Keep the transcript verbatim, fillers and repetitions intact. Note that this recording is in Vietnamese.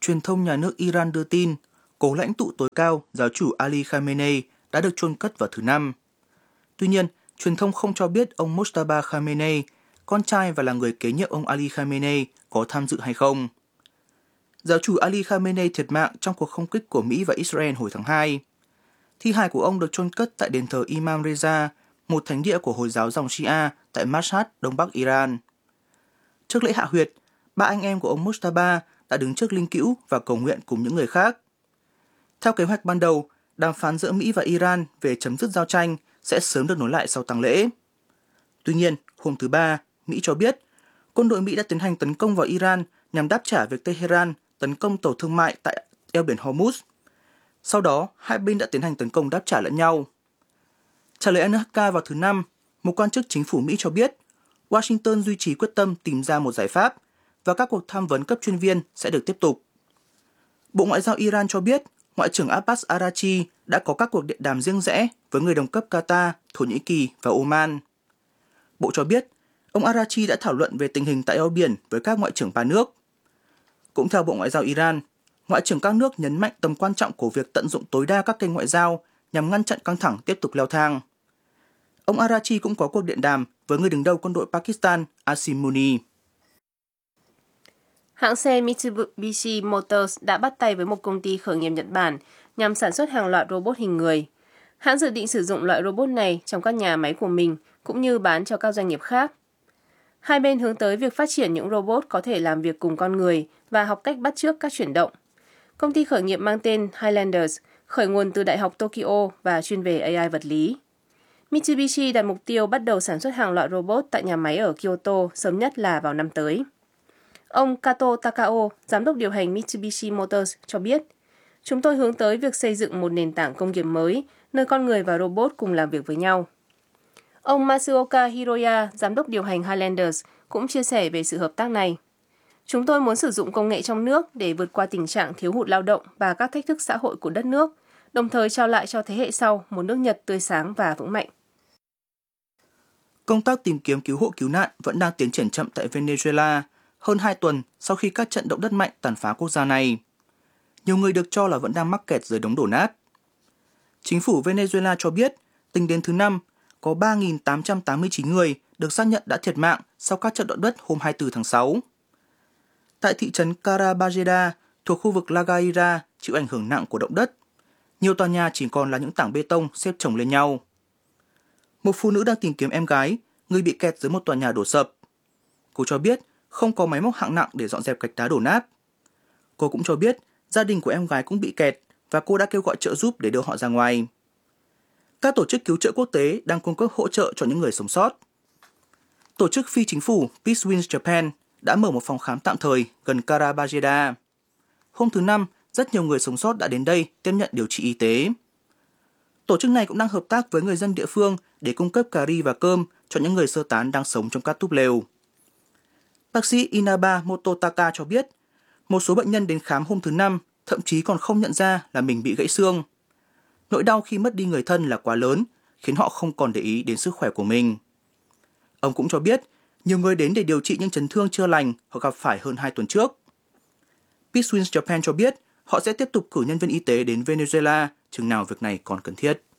Truyền thông nhà nước Iran đưa tin, cố lãnh tụ tối cao, giáo chủ Ali Khamenei đã được chôn cất vào thứ Năm. Tuy nhiên, truyền thông không cho biết ông Mojtaba Khamenei, con trai và là người kế nhiệm ông Ali Khamenei, có tham dự hay không. Giáo chủ Ali Khamenei thiệt mạng trong cuộc không kích của Mỹ và Israel hồi tháng hai. Thi hài của ông được chôn cất tại đền thờ Imam Reza, một thánh địa của Hồi giáo dòng Shia tại Mashhad, đông bắc Iran. Trước lễ hạ huyệt, ba anh em của ông Mojtaba đã đứng trước linh cữu và cầu nguyện cùng những người khác. Theo kế hoạch ban đầu, đàm phán giữa Mỹ và Iran về chấm dứt giao tranh sẽ sớm được nối lại sau tang lễ. Tuy nhiên, hôm thứ Ba, Mỹ cho biết quân đội Mỹ đã tiến hành tấn công vào Iran nhằm đáp trả việc Tehran tấn công tàu thương mại tại eo biển Hormuz. Sau đó, hai bên đã tiến hành tấn công đáp trả lẫn nhau. Trả lời en hát ca vào thứ Năm, một quan chức chính phủ Mỹ cho biết Washington duy trì quyết tâm tìm ra một giải pháp và các cuộc tham vấn cấp chuyên viên sẽ được tiếp tục. Bộ Ngoại giao Iran cho biết Ngoại trưởng Abbas Araghchi đã có các cuộc điện đàm riêng rẽ với người đồng cấp Qatar, Thổ Nhĩ Kỳ và Oman. Bộ cho biết, ông Araghchi đã thảo luận về tình hình tại eo biển với các ngoại trưởng ba nước. Cũng theo Bộ Ngoại giao Iran, ngoại trưởng các nước nhấn mạnh tầm quan trọng của việc tận dụng tối đa các kênh ngoại giao nhằm ngăn chặn căng thẳng tiếp tục leo thang. Ông Araghchi cũng có cuộc điện đàm với người đứng đầu quân đội Pakistan, Asim Munir. Hãng xe Mitsubishi Motors đã bắt tay với một công ty khởi nghiệp Nhật Bản nhằm sản xuất hàng loạt robot hình người. Hãng dự định sử dụng loại robot này trong các nhà máy của mình cũng như bán cho các doanh nghiệp khác. Hai bên hướng tới việc phát triển những robot có thể làm việc cùng con người và học cách bắt chước các chuyển động. Công ty khởi nghiệp mang tên Highlanders khởi nguồn từ Đại học Tokyo và chuyên về a i vật lý. Mitsubishi đặt mục tiêu bắt đầu sản xuất hàng loạt robot tại nhà máy ở Kyoto sớm nhất là vào năm tới. Ông Kato Takao, giám đốc điều hành Mitsubishi Motors cho biết, chúng tôi hướng tới việc xây dựng một nền tảng công nghiệp mới, nơi con người và robot cùng làm việc với nhau. Ông Matsuoka Hiroya, giám đốc điều hành Highlanders, cũng chia sẻ về sự hợp tác này. Chúng tôi muốn sử dụng công nghệ trong nước để vượt qua tình trạng thiếu hụt lao động và các thách thức xã hội của đất nước, đồng thời trao lại cho thế hệ sau một nước Nhật tươi sáng và vững mạnh. Công tác tìm kiếm cứu hộ cứu nạn vẫn đang tiến triển chậm tại Venezuela, hơn hai tuần sau khi các trận động đất mạnh tàn phá quốc gia này. Nhiều người được cho là vẫn đang mắc kẹt dưới đống đổ nát. Chính phủ Venezuela cho biết, tính đến thứ Năm, có ba nghìn tám trăm tám mươi chín người được xác nhận đã thiệt mạng sau các trận động đất hôm hai mươi tư tháng sáu. Tại thị trấn Caraballeda, thuộc khu vực La Guaira, chịu ảnh hưởng nặng của động đất, nhiều tòa nhà chỉ còn là những tảng bê tông xếp chồng lên nhau. Một phụ nữ đang tìm kiếm em gái, người bị kẹt dưới một tòa nhà đổ sập. Cô cho biết không có máy móc hạng nặng để dọn dẹp gạch đá đổ nát. Cô cũng cho biết gia đình của em gái cũng bị kẹt và cô đã kêu gọi trợ giúp để đưa họ ra ngoài. Các tổ chức cứu trợ quốc tế đang cung cấp hỗ trợ cho những người sống sót. Tổ chức phi chính phủ Peace Wins Japan đã mở một phòng khám tạm thời gần Caraballeda. Hôm thứ Năm, rất nhiều người sống sót đã đến đây tiếp nhận điều trị y tế. Tổ chức này cũng đang hợp tác với người dân địa phương để cung cấp cà ri và cơm cho những người sơ tán đang sống trong các túp lều. Bác sĩ Inaba Mototaka cho biết, một số bệnh nhân đến khám hôm thứ Năm thậm chí còn không nhận ra là mình bị gãy xương. Nỗi đau khi mất đi người thân là quá lớn, khiến họ không còn để ý đến sức khỏe của mình. Ông cũng cho biết, nhiều người đến để điều trị những chấn thương chưa lành họ gặp phải hơn hai tuần trước. Peace Wins Japan cho biết, họ sẽ tiếp tục cử nhân viên y tế đến Venezuela chừng nào việc này còn cần thiết.